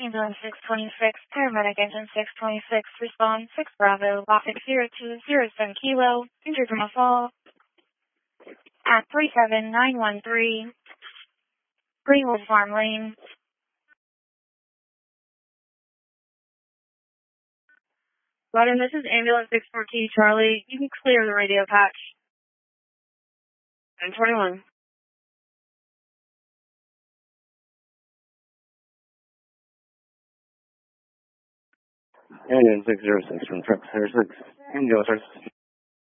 Ambulance 626, paramedic engine 626, respond 6 Bravo, Office 0207 Kilo, injured from a fall at 37913 Greenwood Farm Lane. Button, this is Ambulance 614 Charlie. You can clear the radio patch. 1021. Ambulance 606 from truck 06. Ambulance